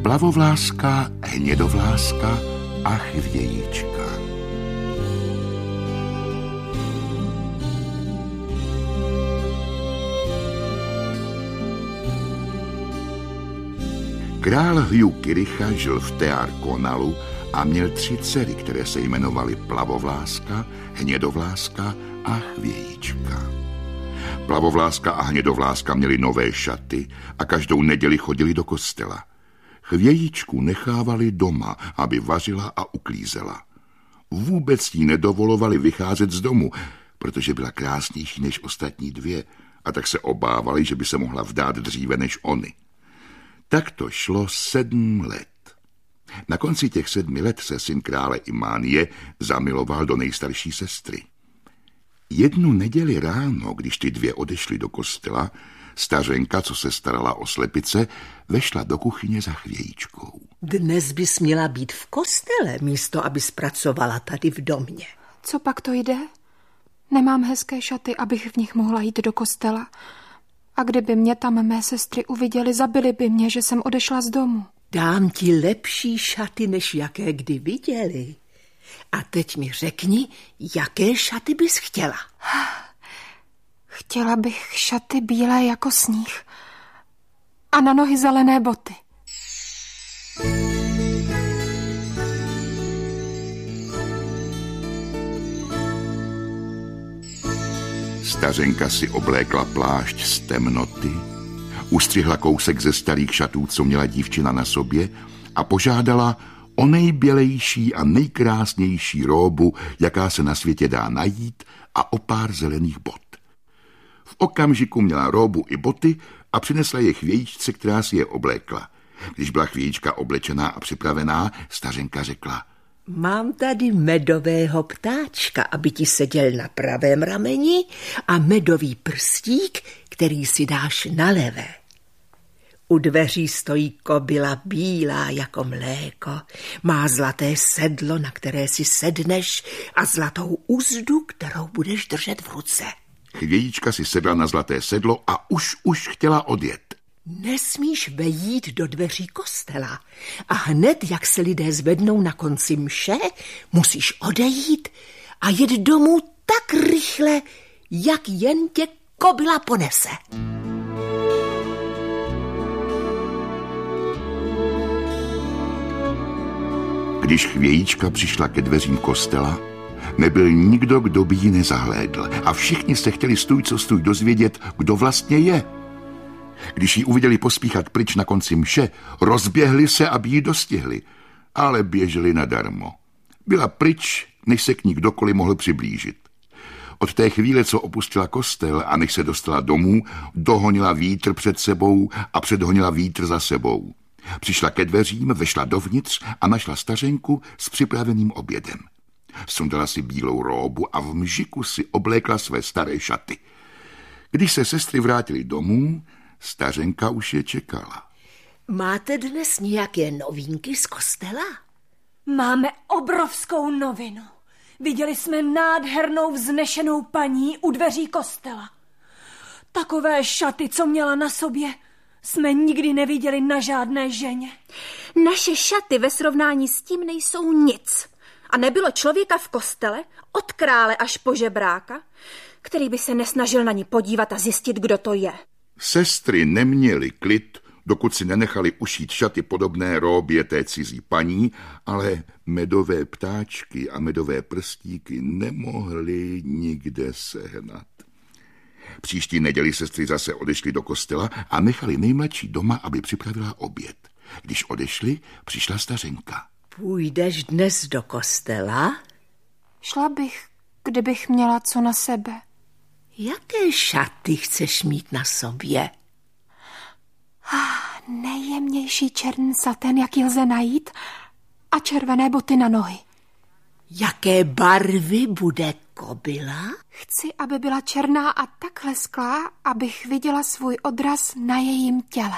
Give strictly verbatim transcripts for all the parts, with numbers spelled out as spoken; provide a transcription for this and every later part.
Plavovláska, hnědovláska a chvějíčka. Král Hugh Kiricha žil v Tear Conalu a měl tři dcery, které se jmenovaly Plavovláska, Hnědovláska a Chvějíčka. Plavovláska a Hnědovláska měly nové šaty a každou neděli chodili do kostela. Chvějíčku nechávali doma, aby vařila a uklízela. Vůbec jí nedovolovali vycházet z domu, protože byla krásnější než ostatní dvě a tak se obávali, že by se mohla vdát dříve než oni. Tak to šlo sedm let. Na konci těch sedmi let se syn krále Imánie zamiloval do nejstarší sestry. Jednu neděli ráno, když ty dvě odešly do kostela, stařenka, co se starala o slepice, vešla do kuchyně za Chvějíčkou. Dnes bys měla být v kostele, místo aby pracovala tady v domě. Co pak to jde? Nemám hezké šaty, abych v nich mohla jít do kostela. A kdyby mě tam mé sestry uviděli, zabili by mě, že jsem odešla z domu. Dám ti lepší šaty, než jaké kdy viděli. A teď mi řekni, jaké šaty bys chtěla. Chtěla bych šaty bílé jako sníh a na nohy zelené boty. Stařenka si oblékla plášť z temnoty, ustřihla kousek ze starých šatů, co měla dívčina na sobě, a požádala o nejbělejší a nejkrásnější róbu, jaká se na světě dá najít, a o pár zelených bot. V okamžiku měla róbu i boty a přinesla je Chvějíčce, která si je oblékla. Když byla Chvějíčka oblečená a připravená, stařenka řekla: Mám tady medového ptáčka, aby ti seděl na pravém rameni, a medový prstík, který si dáš na levé. U dveří stojí kobyla bílá jako mléko, má zlaté sedlo, na které si sedneš, a zlatou uzdu, kterou budeš držet v ruce. Chvějíčka si sedla na zlaté sedlo a už už chtěla odjet. Nesmíš vejít do dveří kostela a hned, jak se lidé zvednou na konci mše, musíš odejít a jet domů tak rychle, jak jen tě kobyla ponese. Když Chvějíčka přišla ke dveřím kostela, nebyl nikdo, kdo by ji nezahlédl, a všichni se chtěli stůj co stůj dozvědět, kdo vlastně je. Když ji uviděli pospíchat pryč na konci mše, rozběhli se, aby ji dostihli, ale běželi nadarmo. Byla pryč, než se k ní kdokoliv mohl přiblížit. Od té chvíle, co opustila kostel a než se dostala domů, dohonila vítr před sebou a předhonila vítr za sebou. Přišla ke dveřím, vešla dovnitř a našla stařenku s připraveným obědem. Sundala si bílou róbu a v mžiku si oblékla své staré šaty. Když se sestry vrátily domů, stařenka už je čekala. Máte dnes nějaké novinky z kostela? Máme obrovskou novinu. Viděli jsme nádhernou vznešenou paní u dveří kostela. Takové šaty, co měla na sobě, jsme nikdy neviděli na žádné ženě. Naše šaty ve srovnání s tím nejsou nic. A nebylo člověka v kostele, od krále až po žebráka, který by se nesnažil na ní podívat a zjistit, kdo to je. Sestry neměly klid, dokud si nenechali ušít šaty podobné róbě té cizí paní, ale medové ptáčky a medové prstíky nemohly nikde sehnat. Příští neděli sestry zase odešly do kostela a nechali nejmladší doma, aby připravila oběd. Když odešli, přišla stařenka. Půjdeš dnes do kostela? Šla bych, kdybych měla co na sebe. Jaké šaty chceš mít na sobě? Ah, nejjemnější černý satén, jaký lze najít, a červené boty na nohy. Jaké barvy bude kobyla? Chci, aby byla černá a tak lesklá, abych viděla svůj odraz na jejím těle.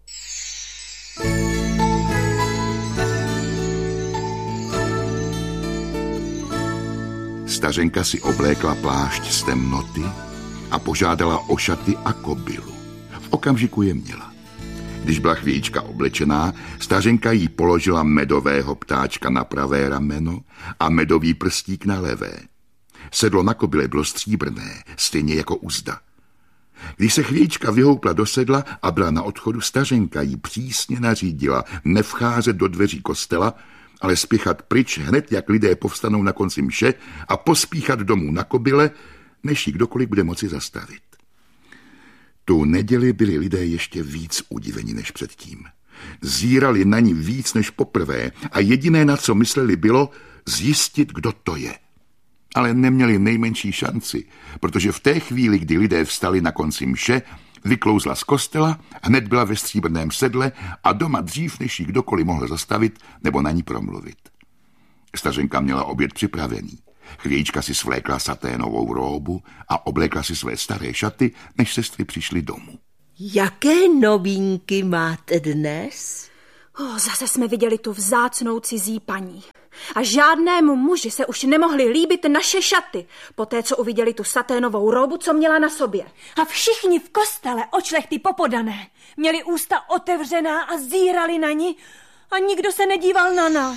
Stařenka si oblékla plášť z temnoty a požádala o šaty a kobylu. V okamžiku je měla. Když byla chvějíčka oblečená, stařenka jí položila medového ptáčka na pravé rameno a medový prstík na levé. Sedlo na kobyle bylo stříbrné, stejně jako uzda. Když se chvějíčka vyhoupla do sedla a byla na odchodu, stařenka jí přísně nařídila nevcházet do dveří kostela, ale spěchat pryč hned, jak lidé povstanou na konci mše, a pospíchat domů na kobyle, než ji kdokoliv bude moci zastavit. Tu neděli byli lidé ještě víc udiveni než předtím. Zírali na ní víc než poprvé a jediné, na co mysleli, bylo zjistit, kdo to je. Ale neměli nejmenší šanci, protože v té chvíli, kdy lidé vstali na konci mše, vyklouzla z kostela, hned byla ve stříbrném sedle a doma dřív, než ji kdokoliv mohl zastavit nebo na ní promluvit. Stařenka měla oběd připravený. Chvějíčka si svlékla saténovou róbu a oblékla si své staré šaty, než sestry přišly domů. Jaké novinky máte dnes? Oh, zase jsme viděli tu vzácnou cizí paní. A žádnému muži se už nemohly líbit naše šaty, poté co uviděli tu saténovou róbu, co měla na sobě. A všichni v kostele, očlechty popodané, měli ústa otevřená a zírali na ní a nikdo se nedíval na nás.